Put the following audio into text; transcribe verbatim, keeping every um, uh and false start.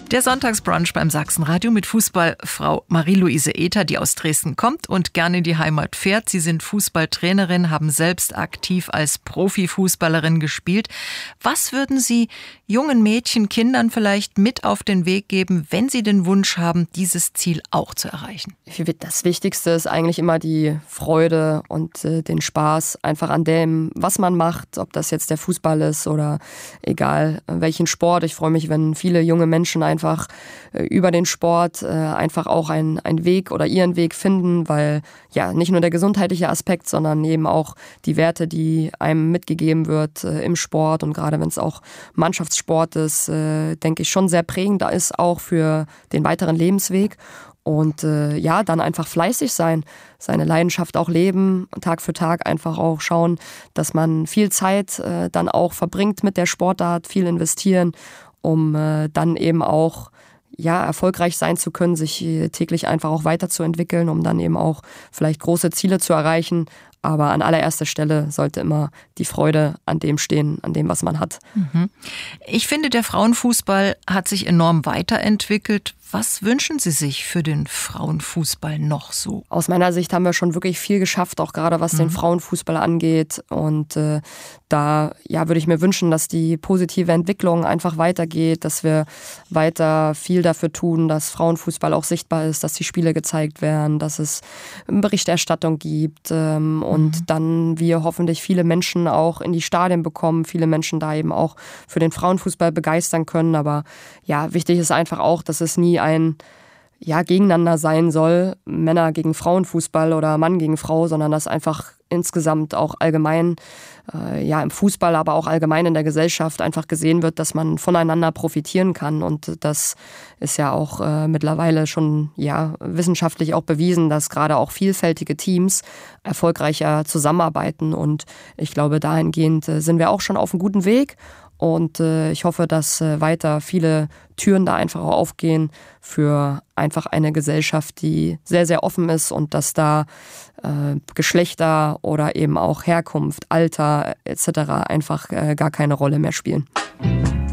Der Sonntagsbrunch beim Sachsenradio mit Fußballfrau Marie-Louise Ether, die aus Dresden kommt und gerne in die Heimat fährt. Sie sind Fußballtrainerin, haben selbst aktiv als Profifußballerin gespielt. Was würden Sie jungen Mädchen, Kindern vielleicht mit auf den Weg geben, wenn sie den Wunsch haben, dieses Ziel auch zu erreichen? Das Wichtigste ist eigentlich immer die Freude und äh, den Spaß einfach an dem, was man macht, ob das jetzt der Fußball ist oder egal welchen Sport. Ich freue mich, wenn viele junge Menschen einfach äh, über den Sport äh, einfach auch einen Weg oder ihren Weg finden, weil ja nicht nur der gesundheitliche Aspekt, sondern eben auch die Werte, die einem mitgegeben wird äh, im Sport und gerade wenn es auch Mannschaftssport ist, äh, denke ich schon sehr prägend da ist auch für den weiteren Lebensweg. Und äh, ja, dann einfach fleißig sein, seine Leidenschaft auch leben, Tag für Tag einfach auch schauen, dass man viel Zeit äh, dann auch verbringt mit der Sportart, viel investieren, um äh, dann eben auch ja, erfolgreich sein zu können, sich äh, täglich einfach auch weiterzuentwickeln, um dann eben auch vielleicht große Ziele zu erreichen. Aber an allererster Stelle sollte immer die Freude an dem stehen, an dem, was man hat. Mhm. Ich finde, der Frauenfußball hat sich enorm weiterentwickelt. Was wünschen Sie sich für den Frauenfußball noch so? Aus meiner Sicht haben wir schon wirklich viel geschafft, auch gerade was mhm. den Frauenfußball angeht. Und äh, da ja, würde ich mir wünschen, dass die positive Entwicklung einfach weitergeht, dass wir weiter viel dafür tun, dass Frauenfußball auch sichtbar ist, dass die Spiele gezeigt werden, dass es Berichterstattung gibt ähm, und mhm. dann wir hoffentlich viele Menschen auch in die Stadien bekommen, viele Menschen da eben auch für den Frauenfußball begeistern können. Aber ja, wichtig ist einfach auch, dass es nie ein ja, Gegeneinander sein soll, Männer gegen Frauenfußball oder Mann gegen Frau, sondern dass einfach insgesamt auch allgemein, äh, ja im Fußball, aber auch allgemein in der Gesellschaft einfach gesehen wird, dass man voneinander profitieren kann. Und das ist ja auch äh, mittlerweile schon ja wissenschaftlich auch bewiesen, dass gerade auch vielfältige Teams erfolgreicher zusammenarbeiten. Und ich glaube, dahingehend äh, sind wir auch schon auf einem guten Weg. Und äh, ich hoffe, dass äh, weiter viele Türen da einfach auch aufgehen für einfach eine Gesellschaft, die sehr, sehr offen ist und dass da äh, Geschlechter oder eben auch Herkunft, Alter et cetera einfach äh, gar keine Rolle mehr spielen.